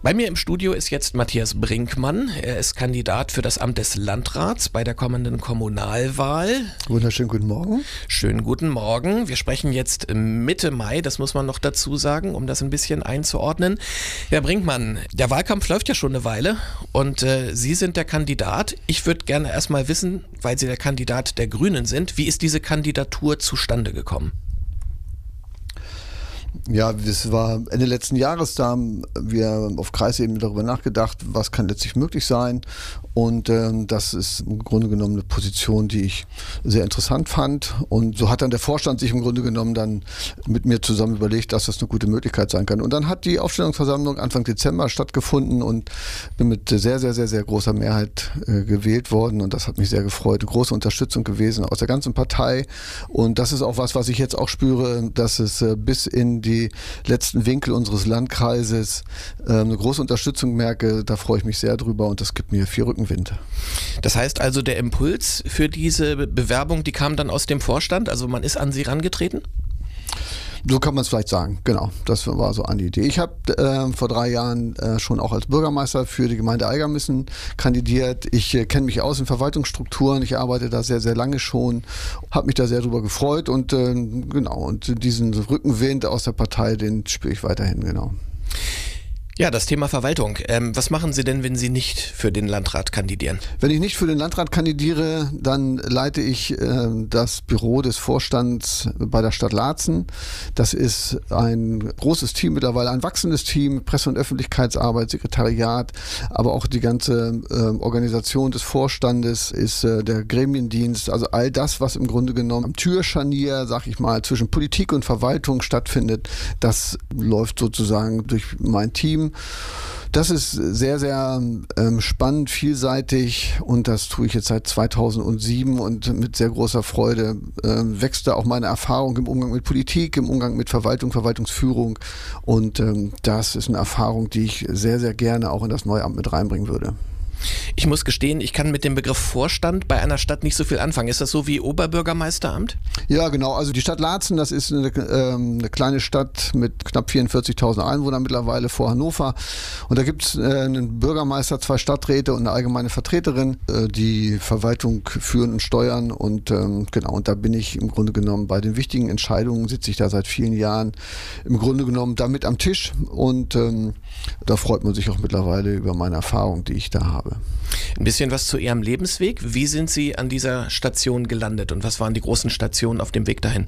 Bei mir im Studio ist jetzt Matthias Brinkmann. Er ist Kandidat für das Amt des Landrats bei der kommenden Kommunalwahl. Wunderschönen guten Morgen. Schönen guten Morgen. Wir sprechen jetzt Mitte Mai, das muss man noch dazu sagen, um das ein bisschen einzuordnen. Herr Brinkmann, der Wahlkampf läuft ja schon eine Weile und Sie sind der Kandidat. Ich würde gerne erstmal wissen, weil Sie der Kandidat der Grünen sind, wie ist diese Kandidatur zustande gekommen? Ja, das war Ende letzten Jahres, da haben wir auf Kreisebene darüber nachgedacht, was kann letztlich möglich sein. Und das ist im Grunde genommen eine Position, die ich sehr interessant fand. Und so hat dann der Vorstand sich im Grunde genommen dann mit mir zusammen überlegt, dass das eine gute Möglichkeit sein kann. Und dann hat die Aufstellungsversammlung Anfang Dezember stattgefunden und bin mit sehr, sehr, sehr, sehr großer Mehrheit gewählt worden. Und das hat mich sehr gefreut. Eine große Unterstützung gewesen aus der ganzen Partei. Und das ist auch was ich jetzt auch spüre, dass es bis in die letzten Winkel unseres Landkreises eine große Unterstützung merke. Da freue ich mich sehr drüber und das gibt mir viel Rückenwind. Das heißt also, der Impuls für diese Bewerbung, die kam dann aus dem Vorstand? Also man ist an Sie rangetreten? So kann man es vielleicht sagen, genau. Das war so eine Idee. Ich habe vor 3 Jahren schon auch als Bürgermeister für die Gemeinde Eigermissen kandidiert. Ich kenne mich aus in Verwaltungsstrukturen. Ich arbeite da sehr, sehr lange schon. Habe mich da sehr drüber gefreut und genau. Und diesen Rückenwind aus der Partei, den spüre ich weiterhin, genau. Ja, das Thema Verwaltung. Was machen Sie denn, wenn Sie nicht für den Landrat kandidieren? Wenn ich nicht für den Landrat kandidiere, dann leite ich das Büro des Vorstands bei der Stadt Laatzen. Das ist ein großes Team, mittlerweile ein wachsendes Team, Presse- und Öffentlichkeitsarbeit, Sekretariat, aber auch die ganze Organisation des Vorstandes ist der Gremiendienst. Also all das, was im Grunde genommen am Türscharnier, sag ich mal, zwischen Politik und Verwaltung stattfindet, das läuft sozusagen durch mein Team. Das ist sehr, sehr spannend, vielseitig und das tue ich jetzt seit 2007 und mit sehr großer Freude wächst da auch meine Erfahrung im Umgang mit Politik, im Umgang mit Verwaltung, Verwaltungsführung und das ist eine Erfahrung, die ich sehr, sehr gerne auch in das neue Amt mit reinbringen würde. Ich muss gestehen, ich kann mit dem Begriff Vorstand bei einer Stadt nicht so viel anfangen. Ist das so wie Oberbürgermeisteramt? Ja, genau. Also die Stadt Laatzen, das ist eine kleine Stadt mit knapp 44.000 Einwohnern mittlerweile vor Hannover. Und da gibt es einen Bürgermeister, 2 Stadträte und eine allgemeine Vertreterin, die Verwaltung führen und steuern. Und genau, und da bin ich im Grunde genommen bei den wichtigen Entscheidungen, sitze ich da seit vielen Jahren im Grunde genommen damit am Tisch. Und da freut man sich auch mittlerweile über meine Erfahrung, die ich da habe. Ein bisschen was zu Ihrem Lebensweg. Wie sind Sie an dieser Station gelandet und was waren die großen Stationen auf dem Weg dahin?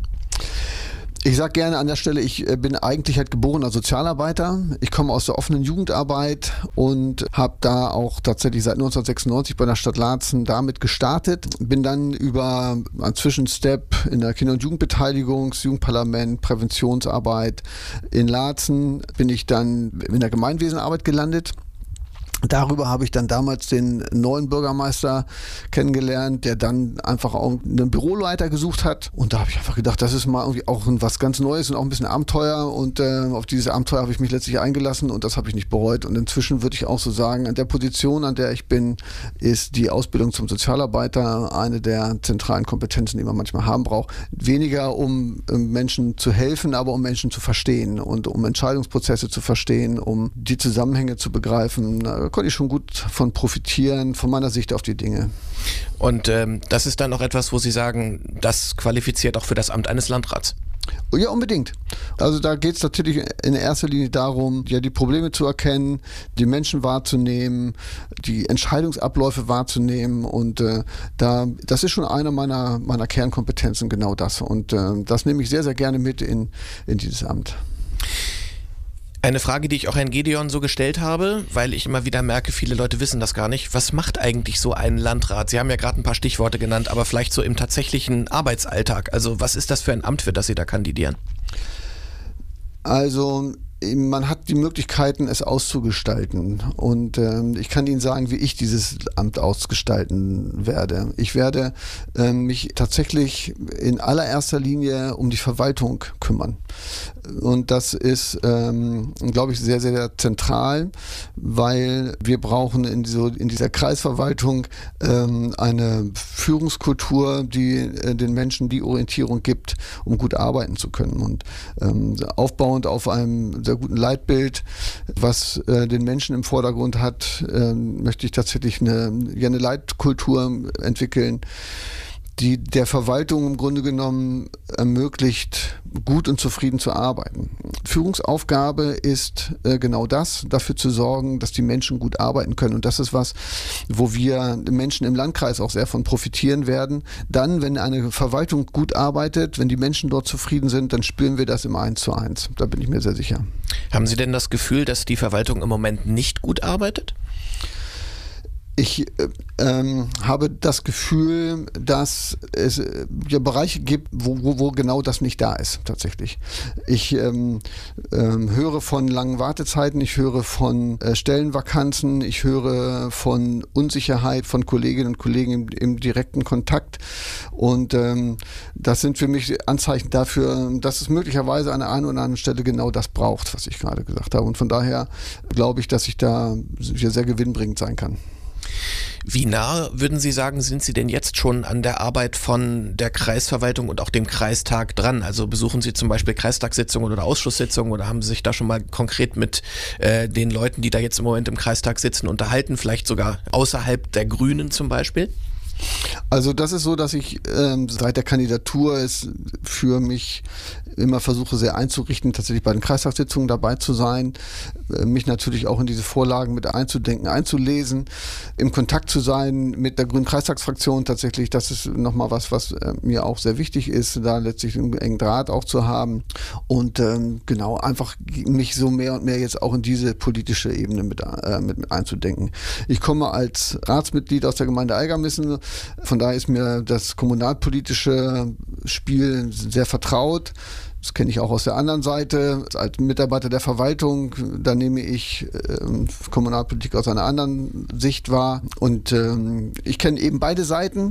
Ich sage gerne an der Stelle, ich bin eigentlich halt geborener Sozialarbeiter. Ich komme aus der offenen Jugendarbeit und habe da auch tatsächlich seit 1996 bei der Stadt Laatzen damit gestartet. Bin dann über einen Zwischenstep in der Kinder- und Jugendbeteiligung, Jugendparlament, Präventionsarbeit in Laatzen, bin ich dann in der Gemeinwesenarbeit gelandet. Darüber habe ich dann damals den neuen Bürgermeister kennengelernt, der dann einfach auch einen Büroleiter gesucht hat. Und da habe ich einfach gedacht, das ist mal irgendwie auch was ganz Neues und auch ein bisschen Abenteuer. Und auf dieses Abenteuer habe ich mich letztlich eingelassen und das habe ich nicht bereut. Und inzwischen würde ich auch so sagen, an der Position, an der ich bin, ist die Ausbildung zum Sozialarbeiter eine der zentralen Kompetenzen, die man manchmal haben braucht. Weniger um Menschen zu helfen, aber um Menschen zu verstehen und um Entscheidungsprozesse zu verstehen, um die Zusammenhänge zu begreifen. Da konnte ich schon gut von profitieren, von meiner Sicht auf die Dinge. Und das ist dann auch etwas, wo Sie sagen, das qualifiziert auch für das Amt eines Landrats? Ja, unbedingt. Also da geht es natürlich in erster Linie darum, ja, die Probleme zu erkennen, die Menschen wahrzunehmen, die Entscheidungsabläufe wahrzunehmen und das ist schon eine meiner Kernkompetenzen, genau das. Und das nehme ich sehr, sehr gerne mit in dieses Amt. Eine Frage, die ich auch Herrn Gedeon so gestellt habe, weil ich immer wieder merke, viele Leute wissen das gar nicht. Was macht eigentlich so ein Landrat? Sie haben ja gerade ein paar Stichworte genannt, aber vielleicht so im tatsächlichen Arbeitsalltag. Also was ist das für ein Amt, für das Sie da kandidieren? Also man hat die Möglichkeiten, es auszugestalten. Und ich kann Ihnen sagen, wie ich dieses Amt ausgestalten werde. Ich werde mich tatsächlich in allererster Linie um die Verwaltung kümmern. Und das ist, glaube ich, sehr, sehr zentral, weil wir brauchen in dieser Kreisverwaltung eine Führungskultur, die den Menschen die Orientierung gibt, um gut arbeiten zu können. Und aufbauend auf einem sehr guten Leitbild, was den Menschen im Vordergrund hat, möchte ich tatsächlich eine Leitkultur entwickeln, die der Verwaltung im Grunde genommen ermöglicht, gut und zufrieden zu arbeiten. Führungsaufgabe ist genau das, dafür zu sorgen, dass die Menschen gut arbeiten können. Und das ist was, wo wir Menschen im Landkreis auch sehr von profitieren werden. Dann, wenn eine Verwaltung gut arbeitet, wenn die Menschen dort zufrieden sind, dann spüren wir das im 1:1. Da bin ich mir sehr sicher. Haben Sie denn das Gefühl, dass die Verwaltung im Moment nicht gut arbeitet? Ich habe das Gefühl, dass es Bereiche gibt, wo genau das nicht da ist, tatsächlich. Ich höre von langen Wartezeiten, ich höre von Stellenvakanzen, ich höre von Unsicherheit von Kolleginnen und Kollegen im direkten Kontakt. Und das sind für mich Anzeichen dafür, dass es möglicherweise an der einen oder anderen Stelle genau das braucht, was ich gerade gesagt habe. Und von daher glaube ich, dass ich da sehr gewinnbringend sein kann. Wie nah, würden Sie sagen, sind Sie denn jetzt schon an der Arbeit von der Kreisverwaltung und auch dem Kreistag dran? Also besuchen Sie zum Beispiel Kreistagssitzungen oder Ausschusssitzungen oder haben Sie sich da schon mal konkret mit den Leuten, die da jetzt im Moment im Kreistag sitzen, unterhalten? Vielleicht sogar außerhalb der Grünen zum Beispiel? Also das ist so, dass ich seit der Kandidatur es für mich immer versuche sehr einzurichten, tatsächlich bei den Kreistagssitzungen dabei zu sein, mich natürlich auch in diese Vorlagen mit einzudenken, einzulesen, im Kontakt zu sein mit der Grünen Kreistagsfraktion tatsächlich. Das ist nochmal was mir auch sehr wichtig ist, da letztlich einen engen Draht auch zu haben und genau einfach mich so mehr und mehr jetzt auch in diese politische Ebene mit einzudenken. Ich komme als Ratsmitglied aus der Gemeinde Eigermissen. Von daher ist mir das kommunalpolitische Spiel sehr vertraut. Das kenne ich auch aus der anderen Seite. Als Mitarbeiter der Verwaltung, da nehme ich Kommunalpolitik aus einer anderen Sicht wahr. Und ich kenne eben beide Seiten.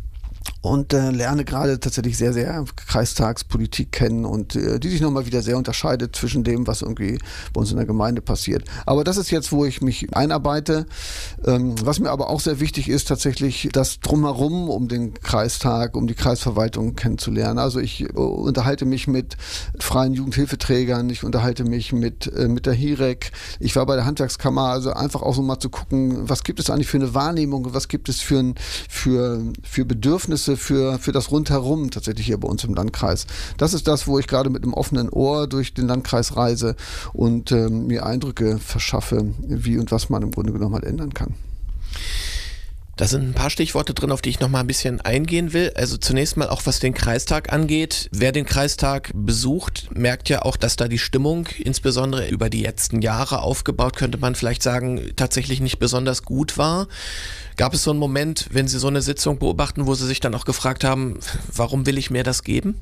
Und lerne gerade tatsächlich sehr, sehr Kreistagspolitik kennen und die sich nochmal wieder sehr unterscheidet zwischen dem, was irgendwie bei uns in der Gemeinde passiert. Aber das ist jetzt, wo ich mich einarbeite. Was mir aber auch sehr wichtig ist, tatsächlich das Drumherum um den Kreistag, um die Kreisverwaltung kennenzulernen. Also ich unterhalte mich mit freien Jugendhilfeträgern, ich unterhalte mich mit der HIREC. Ich war bei der Handwerkskammer, also einfach auch so mal zu gucken, was gibt es eigentlich für eine Wahrnehmung, was gibt es für Bedürfnisse, für das Rundherum tatsächlich hier bei uns im Landkreis. Das ist das, wo ich gerade mit einem offenen Ohr durch den Landkreis reise und mir Eindrücke verschaffe, wie und was man im Grunde genommen halt ändern kann. Da sind ein paar Stichworte drin, auf die ich noch mal ein bisschen eingehen will. Also zunächst mal auch, was den Kreistag angeht. Wer den Kreistag besucht, merkt ja auch, dass da die Stimmung, insbesondere über die letzten Jahre aufgebaut, könnte man vielleicht sagen, tatsächlich nicht besonders gut war. Gab es so einen Moment, wenn Sie so eine Sitzung beobachten, wo Sie sich dann auch gefragt haben, warum will ich mir das geben?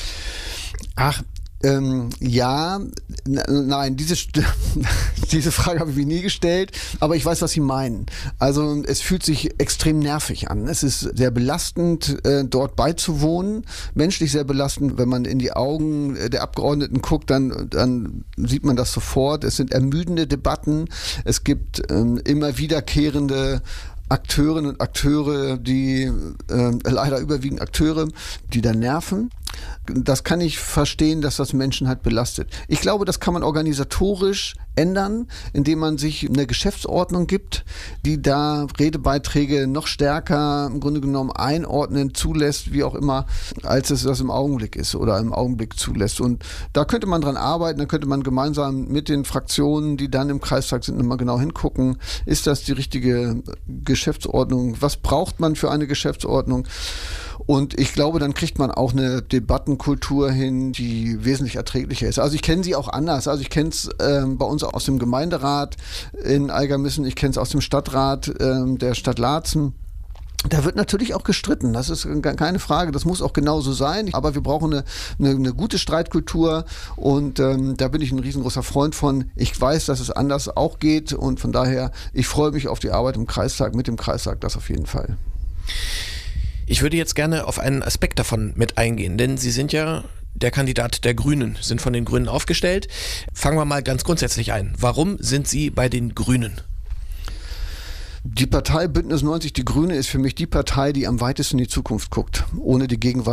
Nein, diese Frage habe ich mir nie gestellt, aber ich weiß, was Sie meinen. Also es fühlt sich extrem nervig an. Es ist sehr belastend, dort beizuwohnen, menschlich sehr belastend. Wenn man in die Augen der Abgeordneten guckt, dann sieht man das sofort. Es sind ermüdende Debatten, es gibt immer wiederkehrende Akteurinnen und Akteure, die leider überwiegend Akteure, die da nerven. Das kann ich verstehen, dass das Menschen halt belastet. Ich glaube, das kann man organisatorisch ändern, indem man sich eine Geschäftsordnung gibt, die da Redebeiträge noch stärker im Grunde genommen einordnen, zulässt, wie auch immer, als es das im Augenblick ist oder im Augenblick zulässt. Und da könnte man dran arbeiten, da könnte man gemeinsam mit den Fraktionen, die dann im Kreistag sind, nochmal genau hingucken, ist das die richtige Geschäftsordnung? Was braucht man für eine Geschäftsordnung? Und ich glaube, dann kriegt man auch eine Debattenkultur hin, die wesentlich erträglicher ist. Also ich kenne sie auch anders. Also ich kenne es bei uns aus dem Gemeinderat in Eigermissen, ich kenne es aus dem Stadtrat der Stadt Laatzen. Da wird natürlich auch gestritten, das ist keine Frage, das muss auch genauso sein, aber wir brauchen eine gute Streitkultur und da bin ich ein riesengroßer Freund von. Ich weiß, dass es anders auch geht und von daher, ich freue mich auf die Arbeit im Kreistag, mit dem Kreistag, das auf jeden Fall. Ich würde jetzt gerne auf einen Aspekt davon mit eingehen, denn Sie sind ja der Kandidat der Grünen, sind von den Grünen aufgestellt. Fangen wir mal ganz grundsätzlich ein. Warum sind Sie bei den Grünen? Die Partei Bündnis 90 Die Grüne ist für mich die Partei, die am weitesten in die Zukunft guckt, ohne die Gegenwart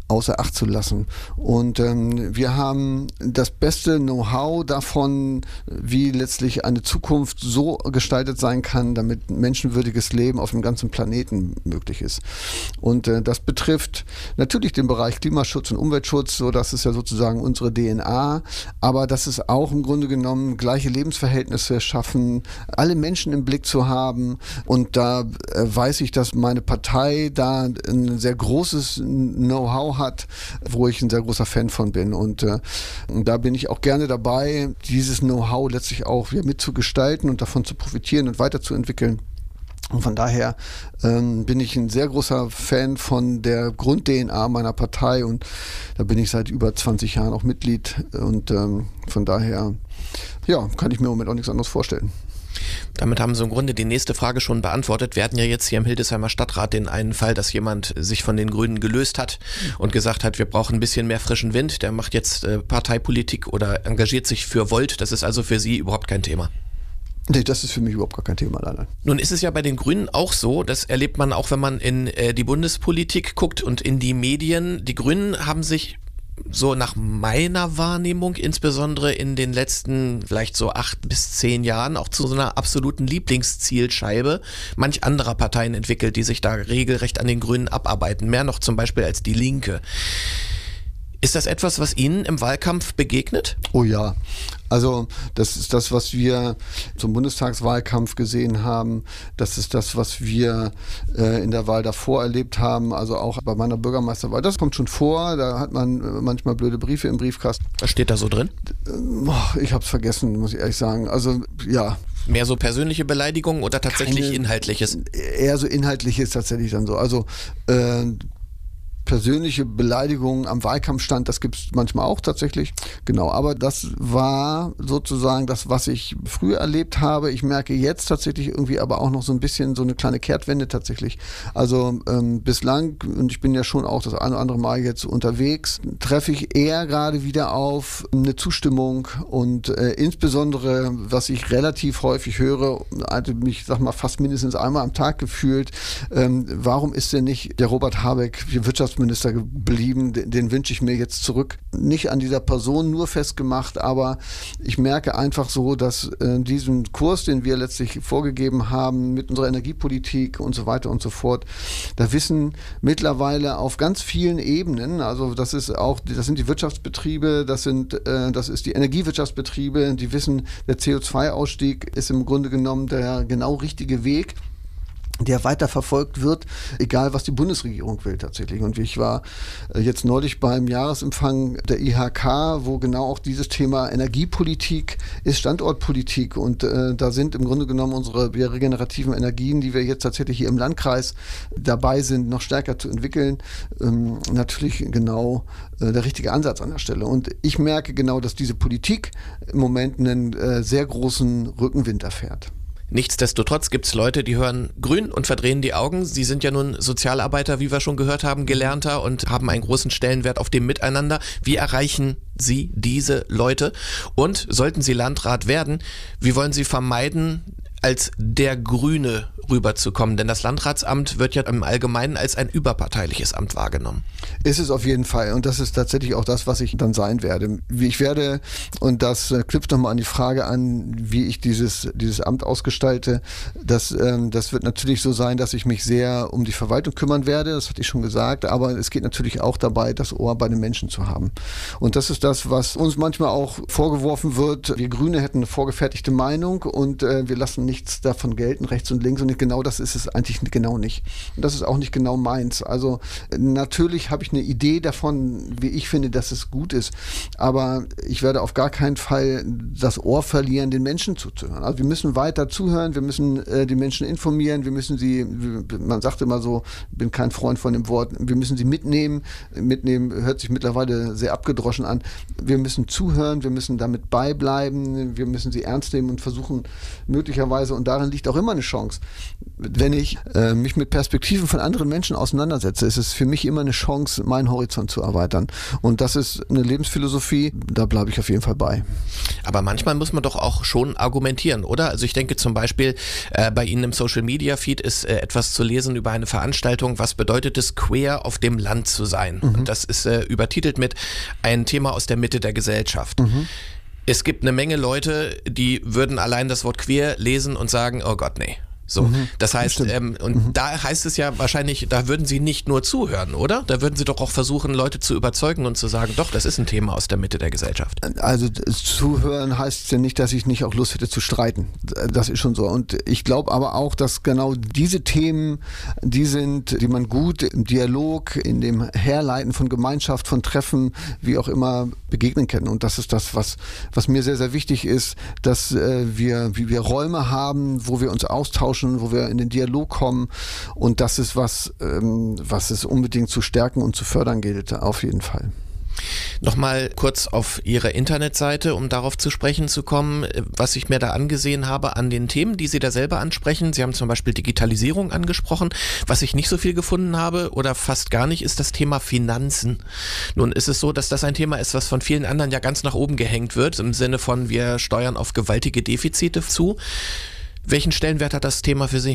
außer Acht zu lassen. Und wir haben das beste Know-how davon, wie letztlich eine Zukunft so gestaltet sein kann, damit menschenwürdiges Leben auf dem ganzen Planeten möglich ist. Und das betrifft natürlich den Bereich Klimaschutz und Umweltschutz, so das ist ja sozusagen unsere DNA, aber das ist auch im Grunde genommen gleiche Lebensverhältnisse schaffen, alle Menschen im Blick zu haben. Und da weiß ich, dass meine Partei da ein sehr großes Know-how hat, wo ich ein sehr großer Fan von bin. Und da bin ich auch gerne dabei, dieses Know-how letztlich auch wieder mitzugestalten und davon zu profitieren und weiterzuentwickeln. Und von daher bin ich ein sehr großer Fan von der Grund-DNA meiner Partei und da bin ich seit über 20 Jahren auch Mitglied und von daher kann ich mir im Moment auch nichts anderes vorstellen. Damit haben Sie im Grunde die nächste Frage schon beantwortet. Wir hatten ja jetzt hier im Hildesheimer Stadtrat den einen Fall, dass jemand sich von den Grünen gelöst hat und gesagt hat, wir brauchen ein bisschen mehr frischen Wind. Der macht jetzt Parteipolitik oder engagiert sich für Volt. Das ist also für Sie überhaupt kein Thema. Nee, das ist für mich überhaupt gar kein Thema. Nein. Nun ist es ja bei den Grünen auch so, das erlebt man auch, wenn man in die Bundespolitik guckt und in die Medien. Die Grünen haben sich so nach meiner Wahrnehmung, insbesondere in den letzten vielleicht so 8 bis 10 Jahren, auch zu so einer absoluten Lieblingszielscheibe manch anderer Parteien entwickelt, die sich da regelrecht an den Grünen abarbeiten. Mehr noch zum Beispiel als die Linke. Ist das etwas, was Ihnen im Wahlkampf begegnet? Oh ja, also das ist das, was wir zum Bundestagswahlkampf gesehen haben. Das ist das, was wir in der Wahl davor erlebt haben, also auch bei meiner Bürgermeisterwahl. Das kommt schon vor, da hat man manchmal blöde Briefe im Briefkasten. Was steht da so drin? Ich habe es vergessen, muss ich ehrlich sagen. Also ja. Mehr so persönliche Beleidigungen oder tatsächlich Inhaltliches? Eher so Inhaltliches tatsächlich dann so. Also persönliche Beleidigungen am Wahlkampfstand, das gibt es manchmal auch tatsächlich. Genau, aber das war sozusagen das, was ich früher erlebt habe. Ich merke jetzt tatsächlich irgendwie aber auch noch so ein bisschen so eine kleine Kehrtwende tatsächlich. Also bislang, und ich bin ja schon auch das eine oder andere Mal jetzt unterwegs, treffe ich eher gerade wieder auf eine Zustimmung und insbesondere, was ich relativ häufig höre, hatte mich, sag mal, fast mindestens einmal am Tag gefühlt, warum ist denn nicht der Robert Habeck, die Wirtschaftsminister geblieben, den wünsche ich mir jetzt zurück. Nicht an dieser Person nur festgemacht, aber ich merke einfach so, dass diesen Kurs, den wir letztlich vorgegeben haben mit unserer Energiepolitik und so weiter und so fort, da wissen mittlerweile auf ganz vielen Ebenen, also das sind die Wirtschaftsbetriebe, das ist die Energiewirtschaftsbetriebe, die wissen, der CO2-Ausstieg ist im Grunde genommen der genau richtige Weg, der weiter verfolgt wird, egal was die Bundesregierung will tatsächlich. Und ich war jetzt neulich beim Jahresempfang der IHK, wo genau auch dieses Thema Energiepolitik ist Standortpolitik und da sind im Grunde genommen unsere regenerativen Energien, die wir jetzt tatsächlich hier im Landkreis dabei sind, noch stärker zu entwickeln, natürlich genau der richtige Ansatz an der Stelle. Und ich merke genau, dass diese Politik im Moment einen sehr großen Rückenwind erfährt. Nichtsdestotrotz gibt es Leute, die hören grün und verdrehen die Augen. Sie sind ja nun Sozialarbeiter, wie wir schon gehört haben, Gelernter und haben einen großen Stellenwert auf dem Miteinander. Wie erreichen Sie diese Leute? Und sollten Sie Landrat werden, wie wollen Sie vermeiden, als der Grüne rüberzukommen? Denn das Landratsamt wird ja im Allgemeinen als ein überparteiliches Amt wahrgenommen. Ist es auf jeden Fall. Und das ist tatsächlich auch das, was ich dann sein werde. Ich werde, und das knüpft nochmal an die Frage an, wie ich dieses Amt ausgestalte, das wird natürlich so sein, dass ich mich sehr um die Verwaltung kümmern werde, das hatte ich schon gesagt, aber es geht natürlich auch dabei, das Ohr bei den Menschen zu haben. Und das ist das, was uns manchmal auch vorgeworfen wird. Wir Grüne hätten eine vorgefertigte Meinung und wir lassen nichts davon gelten, rechts und links. Und genau das ist es eigentlich genau nicht. Und das ist auch nicht genau meins. Also natürlich habe ich eine Idee davon, wie ich finde, dass es gut ist. Aber ich werde auf gar keinen Fall das Ohr verlieren, den Menschen zuzuhören. Also wir müssen weiter zuhören, wir müssen die Menschen informieren, wir müssen sie, man sagt immer so, ich bin kein Freund von dem Wort, wir müssen sie mitnehmen. Mitnehmen hört sich mittlerweile sehr abgedroschen an. Wir müssen zuhören, wir müssen damit beibleiben, wir müssen sie ernst nehmen und versuchen möglicherweise, und darin liegt auch immer eine Chance, Wenn ich mich mit Perspektiven von anderen Menschen auseinandersetze, ist es für mich immer eine Chance, meinen Horizont zu erweitern. Und das ist eine Lebensphilosophie, da bleibe ich auf jeden Fall bei. Aber manchmal muss man doch auch schon argumentieren, oder? Also ich denke zum Beispiel, bei Ihnen im Social-Media-Feed ist etwas zu lesen über eine Veranstaltung, was bedeutet es, queer auf dem Land zu sein? Und das ist übertitelt mit ein Thema aus der Mitte der Gesellschaft. Es gibt eine Menge Leute, die würden allein das Wort queer lesen und sagen, oh Gott, nee. So, das heißt, da heißt es ja wahrscheinlich, da würden Sie nicht nur zuhören, oder? Da würden Sie doch auch versuchen, Leute zu überzeugen und zu sagen, doch, das ist ein Thema aus der Mitte der Gesellschaft. Also zuhören heißt ja nicht, dass ich nicht auch Lust hätte zu streiten. Das ist schon so. Und ich glaube aber auch, dass genau diese Themen, die man gut im Dialog, in dem Herleiten von Gemeinschaft, von Treffen, wie auch immer begegnen können. Und das ist das, was mir sehr, sehr wichtig ist, dass wir Räume haben, wo wir uns austauschen, wo wir in den Dialog kommen, und das ist was es unbedingt zu stärken und zu fördern gilt, auf jeden Fall. Nochmal kurz auf Ihre Internetseite, um darauf zu sprechen zu kommen, was ich mir da angesehen habe an den Themen, die Sie da selber ansprechen. Sie haben zum Beispiel Digitalisierung angesprochen. Was ich nicht so viel gefunden habe oder fast gar nicht, ist das Thema Finanzen. Nun ist es so, dass das ein Thema ist, was von vielen anderen ja ganz nach oben gehängt wird, im Sinne von, wir steuern auf gewaltige Defizite zu. Welchen Stellenwert hat das Thema für Sie?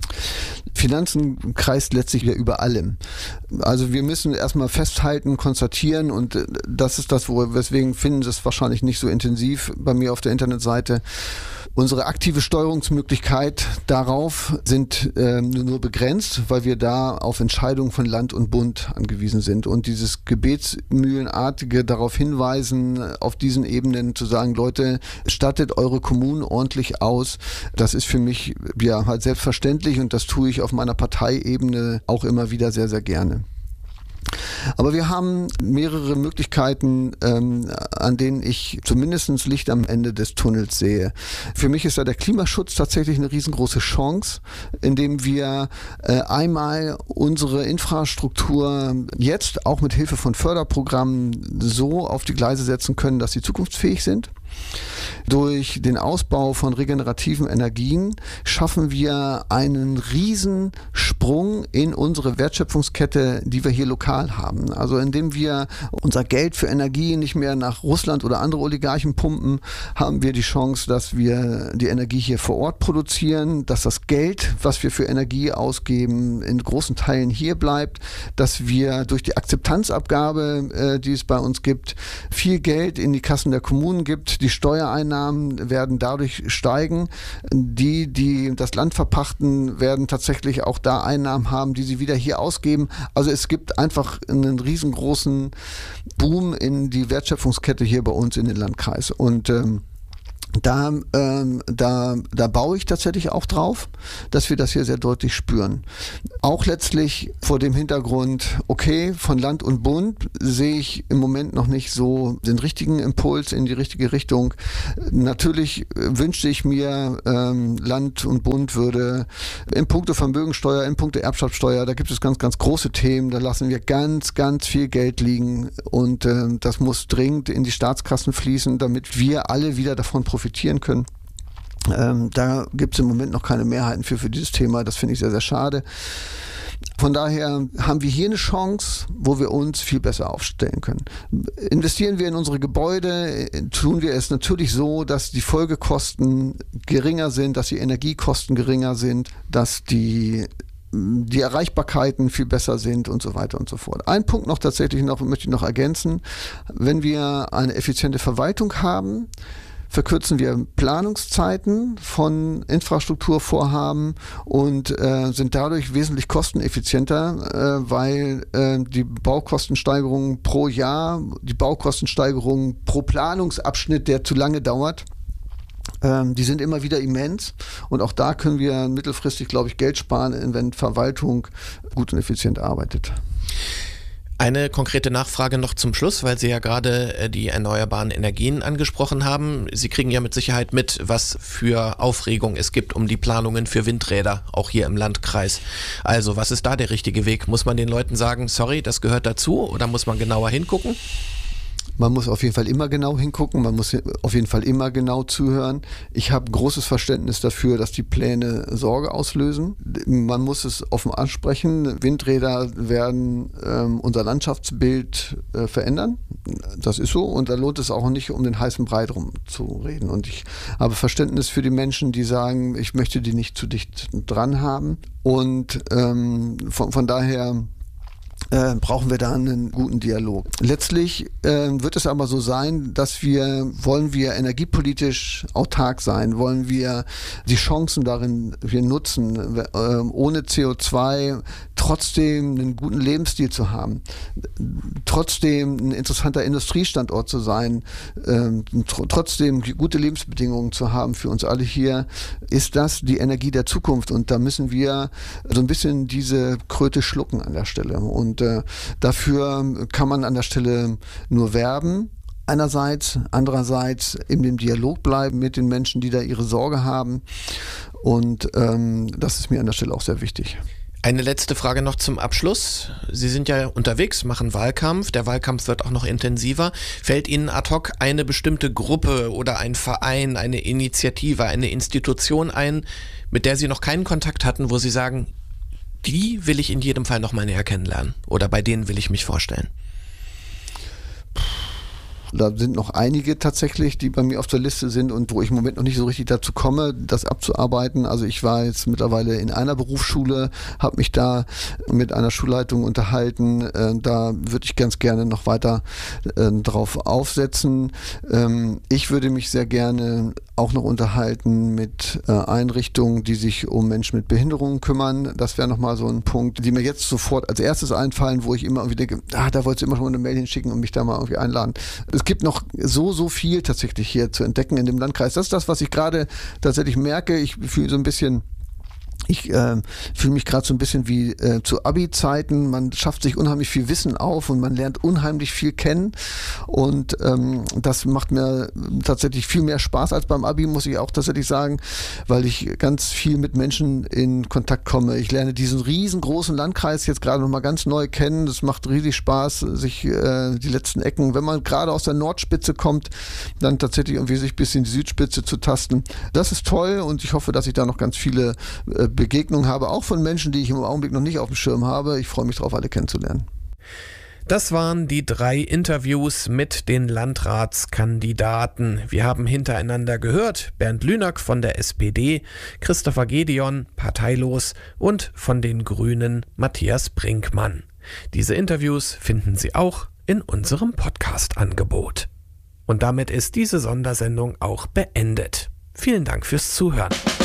Finanzen kreist letztlich wieder über allem. Also wir müssen erstmal festhalten, konstatieren, und das ist das, weswegen finden Sie es wahrscheinlich nicht so intensiv bei mir auf der Internetseite. Unsere aktive Steuerungsmöglichkeit darauf sind nur begrenzt, weil wir da auf Entscheidungen von Land und Bund angewiesen sind. Und dieses gebetsmühlenartige darauf hinweisen, auf diesen Ebenen zu sagen, Leute, stattet eure Kommunen ordentlich aus, das ist für mich ja halt selbstverständlich, und das tue ich auf meiner Parteiebene auch immer wieder sehr, sehr gerne. Aber wir haben mehrere Möglichkeiten, an denen ich zumindest Licht am Ende des Tunnels sehe. Für mich ist da der Klimaschutz tatsächlich eine riesengroße Chance, indem wir einmal unsere Infrastruktur jetzt auch mit Hilfe von Förderprogrammen so auf die Gleise setzen können, dass sie zukunftsfähig sind. Durch den Ausbau von regenerativen Energien schaffen wir einen riesen Sprung in unsere Wertschöpfungskette, die wir hier lokal haben. Also indem wir unser Geld für Energie nicht mehr nach Russland oder andere Oligarchen pumpen, haben wir die Chance, dass wir die Energie hier vor Ort produzieren, dass das Geld, was wir für Energie ausgeben, in großen Teilen hier bleibt, dass wir durch die Akzeptanzabgabe, die es bei uns gibt, viel Geld in die Kassen der Kommunen gibt. Die Steuereinnahmen werden dadurch steigen. Die das Land verpachten, werden tatsächlich auch da Einnahmen haben, die sie wieder hier ausgeben. Also es gibt einfach einen riesengroßen Boom in die Wertschöpfungskette hier bei uns in den Landkreis. Und da baue ich tatsächlich auch drauf, dass wir das hier sehr deutlich spüren. Auch letztlich vor dem Hintergrund, okay, von Land und Bund sehe ich im Moment noch nicht so den richtigen Impuls in die richtige Richtung. Natürlich wünschte ich mir, Land und Bund würde in puncto Vermögensteuer, in puncto Erbschaftssteuer, da gibt es ganz, ganz große Themen, da lassen wir ganz, ganz viel Geld liegen, und das muss dringend in die Staatskassen fließen, damit wir alle wieder davon profitieren können. Da gibt es im Moment noch keine Mehrheiten für dieses Thema. Das finde ich sehr, sehr schade. Von daher haben wir hier eine Chance, wo wir uns viel besser aufstellen können. Investieren wir in unsere Gebäude, tun wir es natürlich so, dass die Folgekosten geringer sind, dass die Energiekosten geringer sind, dass die Erreichbarkeiten viel besser sind und so weiter und so fort. Ein Punkt möchte ich noch ergänzen. Wenn wir eine effiziente Verwaltung haben, verkürzen wir Planungszeiten von Infrastrukturvorhaben und sind dadurch wesentlich kosteneffizienter, weil die Baukostensteigerung pro Jahr, die Baukostensteigerung pro Planungsabschnitt, der zu lange dauert, die sind immer wieder immens, und auch da können wir mittelfristig, glaube ich, Geld sparen, wenn Verwaltung gut und effizient arbeitet. Eine konkrete Nachfrage noch zum Schluss, weil Sie ja gerade die erneuerbaren Energien angesprochen haben. Sie kriegen ja mit Sicherheit mit, was für Aufregung es gibt um die Planungen für Windräder, auch hier im Landkreis. Also, was ist da der richtige Weg? Muss man den Leuten sagen, sorry, das gehört dazu, oder muss man genauer hingucken? Man muss auf jeden Fall immer genau hingucken, man muss auf jeden Fall immer genau zuhören. Ich habe großes Verständnis dafür, dass die Pläne Sorge auslösen. Man muss es offen ansprechen. Windräder werden unser Landschaftsbild verändern. Das ist so und da lohnt es auch nicht, um den heißen Brei drum zu reden. Und ich habe Verständnis für die Menschen, die sagen, ich möchte die nicht zu dicht dran haben. Und von daher brauchen wir da einen guten Dialog. Letztlich wird es aber so sein, dass wollen wir energiepolitisch autark sein, wollen wir die Chancen darin nutzen, ohne CO2 trotzdem einen guten Lebensstil zu haben, trotzdem ein interessanter Industriestandort zu sein, trotzdem gute Lebensbedingungen zu haben für uns alle hier, ist das die Energie der Zukunft und da müssen wir so ein bisschen diese Kröte schlucken an der Stelle und dafür kann man an der Stelle nur werben. Einerseits, andererseits in dem Dialog bleiben mit den Menschen, die da ihre Sorge haben und das ist mir an der Stelle auch sehr wichtig. Eine letzte Frage noch zum Abschluss. Sie sind ja unterwegs, machen Wahlkampf. Der Wahlkampf wird auch noch intensiver. Fällt Ihnen ad hoc eine bestimmte Gruppe oder ein Verein, eine Initiative, eine Institution ein, mit der Sie noch keinen Kontakt hatten, wo Sie sagen, die will ich in jedem Fall noch mal näher kennenlernen oder bei denen will ich mich vorstellen? Da sind noch einige tatsächlich, die bei mir auf der Liste sind und wo ich im Moment noch nicht so richtig dazu komme, das abzuarbeiten. Also ich war jetzt mittlerweile in einer Berufsschule, habe mich da mit einer Schulleitung unterhalten. Da würde ich ganz gerne noch weiter drauf aufsetzen. Ich würde mich sehr gerne auch noch unterhalten mit Einrichtungen, die sich um Menschen mit Behinderungen kümmern. Das wäre nochmal so ein Punkt, die mir jetzt sofort als erstes einfallen, wo ich immer irgendwie denke, da wolltest du immer schon mal eine Mail hinschicken und mich da mal irgendwie einladen. Es gibt noch so viel tatsächlich hier zu entdecken in dem Landkreis. Das ist das, was ich gerade tatsächlich merke. Ich fühle so ein bisschen... Ich fühle mich gerade so ein bisschen wie zu Abi-Zeiten. Man schafft sich unheimlich viel Wissen auf und man lernt unheimlich viel kennen. Und das macht mir tatsächlich viel mehr Spaß als beim Abi, muss ich auch tatsächlich sagen, weil ich ganz viel mit Menschen in Kontakt komme. Ich lerne diesen riesengroßen Landkreis jetzt gerade nochmal ganz neu kennen. Das macht riesig Spaß, sich die letzten Ecken, wenn man gerade aus der Nordspitze kommt, dann tatsächlich irgendwie sich bis in die Südspitze zu tasten. Das ist toll und ich hoffe, dass ich da noch ganz viele Begegnungen habe, auch von Menschen, die ich im Augenblick noch nicht auf dem Schirm habe. Ich freue mich drauf, alle kennenzulernen. Das waren die 3 Interviews mit den Landratskandidaten. Wir haben hintereinander gehört, Bernd Lünack von der SPD, Christopher Gedeon, parteilos und von den Grünen Matthias Brinkmann. Diese Interviews finden Sie auch in unserem Podcast-Angebot. Und damit ist diese Sondersendung auch beendet. Vielen Dank fürs Zuhören.